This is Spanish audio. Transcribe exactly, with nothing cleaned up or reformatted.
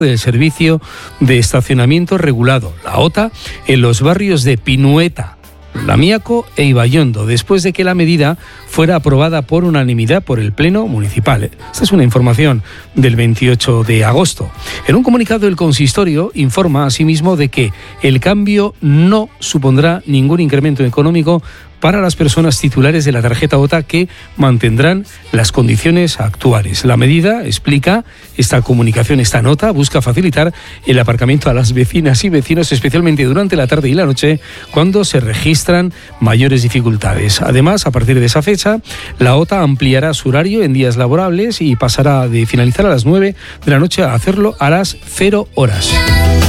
del servicio de estacionamiento regulado, la O T A, en los barrios de Pinueta, Lamiaco e Ibaiondo, después de que la medida fuera aprobada por unanimidad por el Pleno Municipal. Esta es una información del veintiocho de agosto. En un comunicado, el consistorio informa asimismo de que el cambio no supondrá ningún incremento económico para las personas titulares de la tarjeta O T A, que mantendrán las condiciones actuales. La medida, explica esta comunicación, esta nota, busca facilitar el aparcamiento a las vecinas y vecinos, especialmente durante la tarde y la noche, cuando se registran mayores dificultades. Además, a partir de esa fecha, la O T A ampliará su horario en días laborables y pasará de finalizar a las nueve de la noche a hacerlo a las cero horas.